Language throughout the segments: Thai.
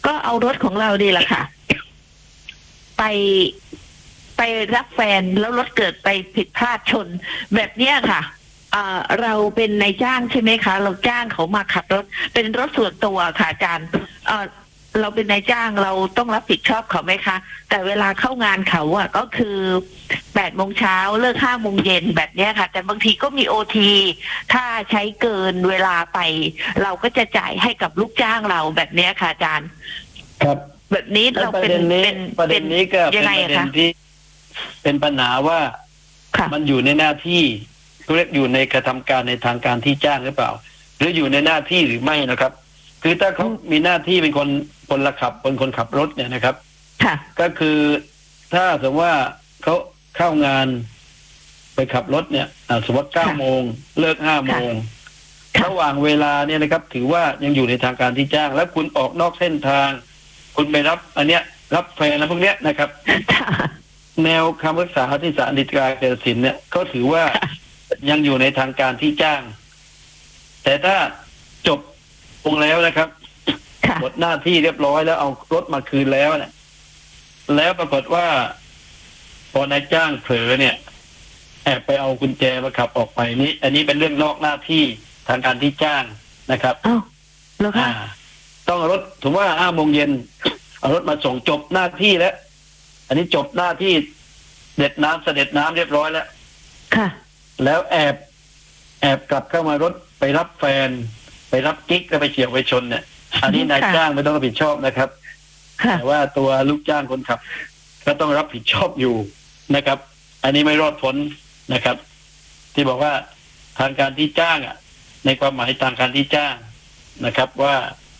ก็เอารถของเราดีละค่ะไปไปรับแฟนแล้วรถเกิดไปผิดพลาดชนแบบเนี้ยค่ะเราเป็นนายจ้างใช่ไหมคะเราจ้างเขามาขับรถเป็นรถส่วนตัวค่ะอาจารย์เราเป็นนายจ้างเราต้องรับผิดชอบเขาไหมคะแต่เวลาเข้างานเขาอะก็คือ8 โมงเช้าเลิก5 โมงเย็นแบบเนี้ยค่ะแต่บางทีก็มีOTถ้าใช้เกินเวลาไปเราก็จะจ่ายให้กับลูกจ้างเราแบบเนี้ยค่ะอาจารย์ครับแบบนี้เราเป็นประเด็นนี้ก็เป็นประเด็นที่เป็นปัญหาว่ามันอยู่ในหน้าที่เรียกอยู่ในกระทำการในทางการที่จ้างหรือเปล่าหรืออยู่ในหน้าที่หรือไม่นะครับคือถ้าเขามีหน้าที่เป็นคนละขับคนขับรถเนี่ยนะครับก็คือถ้าสมมติว่าเขาเข้างานไปขับรถเนี่ยสมมติ9 โมงเลิก5 โมงระหว่างเวลาเนี่ยนะครับถือว่ายังอยู่ในทางการที่จ้างแล้วคุณออกนอกเส้นทางคุณไปรับอันเนี้ยรับแฟนแล้วพวกเนี้ยนะครับแนวคำพิพากษาที่ศาลฎีกาตัดสินเนี่ยก็ถือว่ายังอยู่ในทางการที่จ้างแต่ถ้าจบลงแล้วนะครับหมดหน้าที่เรียบร้อยแล้วเอารถมาคืนแล้วเนี่ยแล้วปรากฏว่าพอนายจ้างเผลอเนี่ยแอบไปเอากุญแจมาขับออกไปนี่อันนี้เป็นเรื่องนอกหน้าที่ทางการที่จ้างนะครับแล้วค่ะต้องเอารถถือว่า5 โมงเย็นเอารถมาส่งจบหน้าที่แล้วอันนี้จบหน้าที่เด็ดน้ำเสด็จน้ำเรียบร้อยแล้วค่ะแล้วแอบกลับเข้ามารถไปรับแฟนไปรับกิ๊กแล้วไปเฉี่ยวไปชนเนี่ยอันนี้นายจ้างไม่ต้องรับผิดชอบนะครับแต่ว่าตัวลูกจ้างคนขับก็ต้องรับผิดชอบอยู่นะครับ อันนี้ไม่รอดพ้นนะครับ ที่บอกว่าทางการที่จ้างในความหมายทางการที่จ้างนะครับว่า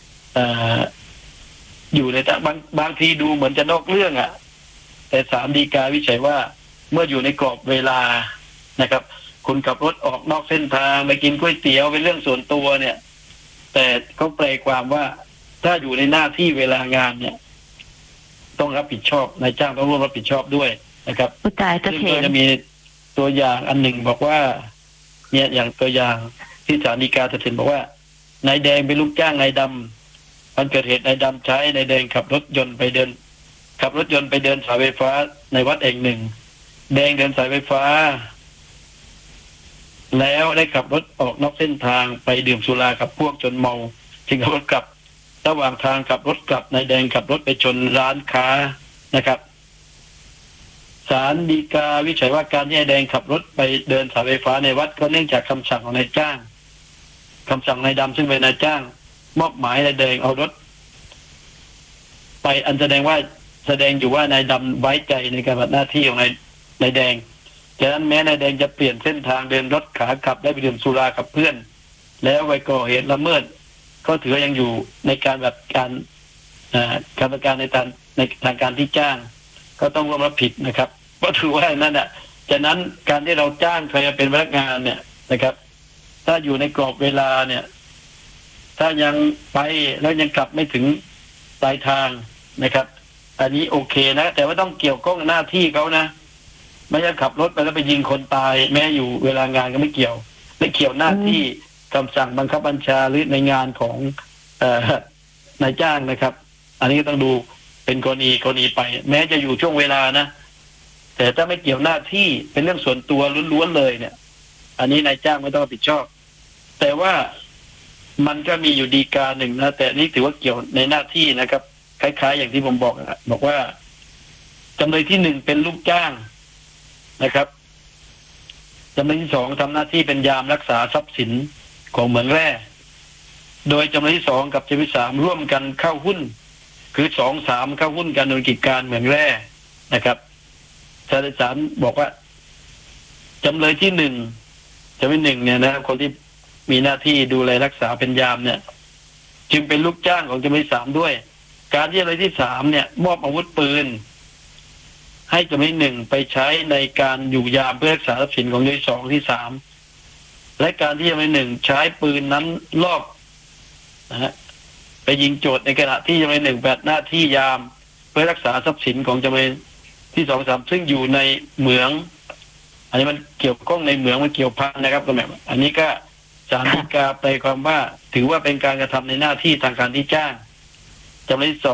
อยู่ในบางทีดูเหมือนจะนอกเรื่องแต่ศาลฎีกาวิจัยว่าเมื่ออยู่ในกรอบเวลานะครับคุณขับรถออกนอกเส้นทางไปกินก๋วยเตี๋ยวเป็นเรื่องส่วนตัวเนี่ยแต่เขาแปลความว่าถ้าอยู่ในหน้าที่เวลางานเนี่ยต้องรับผิดชอบนายจ้างต้องร่วมรับผิดชอบด้วยนะครับซึ่งก็จะมีตัวอย่างอันหนึ่งบอกว่าเนี่ยอย่างตัวอย่างที่ศาลฎีกาตัดสินบอกว่านายแดงเป็นลูกจ้างนายดำวันเกิดเหตุนายดำใช้นายแดงขับรถยนต์ไปเดินสายไฟฟ้าในวัดแห่งหนึ่งแดงเดินสายไฟฟ้าแล้วได้ขับรถออกนอกเส้นทางไปดื่มสุรากับพวกจนเมาจึงขับรถกลับระหว่างทางขับรถกลับนายแดงขับรถไปชนร้านค้านะครับศาลฎีกาวิจัยว่าการที่นายแดงขับรถไปเดินสายไฟฟ้าในวัดก็เนื่องจากคำสั่งของนายจ้างคำสั่งนายดำซึ่งเป็นนายจ้างมอบหมายนายแดงเอารถไปอันแสดงอยู่ว่านายดำไว้ใจในการปฏิบัติหน้าที่ของนายแดงฉะนั้นแม้นายแดงจะเปลี่ยนเส้นทางเดินรถขากลับได้ไปดื่มสุรากับเพื่อนแล้วไปก่อเหตุละเมิดก็ถือยังอยู่ในการแบบการการในทางการที่จ้างก็ต้องร่วมรับผิดนะครับก็ถือว่านั่นฉะนั้นการที่เราจ้างใครเป็นพนักงานเนี่ยนะครับถ้าอยู่ในกรอบเวลาเนี่ยถ้ายังไปแล้วยังกลับไม่ถึงปลายทางนะครับอันนี้โอเคนะแต่ว่าต้องเกี่ยวข้องหน้าที่เขานะไม่ใช่ขับรถไปแล้วไปยิงคนตายแม้อยู่เวลางานก็ไม่เกี่ยวหน้าที่คำสั่งบังคับบัญชาหรือในงานของนายจ้างนะครับอันนี้ต้องดูเป็นกรณีไปแม้จะอยู่ช่วงเวลานะแต่ถ้าไม่เกี่ยวหน้าที่เป็นเรื่องส่วนตัวล้วนๆเลยเนี่ยอันนี้นายจ้างไม่ต้องรับผิดชอบแต่ว่ามันก็มีอยู่ฎีกาหนึ่งนะแต่นี่ถือว่าเกี่ยวในหน้าที่นะครับคล้ายๆอย่างที่ผมบอกว่าจำเลยที่1เป็นลูกจ้างนะครับจำเลยที่2ทำหน้าที่เป็นยามรักษาทรัพย์สินของเหมืองแร่โดยจำเลยที่2กับจำเลยที่3ร่วมกันเข้าหุ้นคือ2-3เข้าหุ้นกันโดยกิจการเหมืองแร่นะครับศาลบอกว่าจำเลยที่1เนี่ยนะคนที่มีหน้าที่ดูแลรักษาเป็นยามเนี่ยจึงเป็นลูกจ้างของจำเลยที่3ด้วยการที่จำเลยที่3เนี่ยมอบอาวุธปืนให้จำเลยที่1ไปใช้ในการอยู่ยามเพื่อรักษาทรัพย์สินของจำเลยที่2ที่3และการที่จำเลยที่1ใช้ปืนนั้นลอบนะฮะไปยิงโจทย์ในขณะที่จำเลยที่1ปฏิบัติหน้าที่ยามเพื่อรักษาทรัพย์สินของจำเลยที่2 3ซึ่งอยู่ในเหมืองอันนี้มันเกี่ยวข้องในเหมืองมันเกี่ยวพันนะครับก็แบบอันนี้ก็ศาลฎีกาแปลความว่าถือว่าเป็นการกระทำในหน้าที่ทางการที่จ้างจำเลยที่2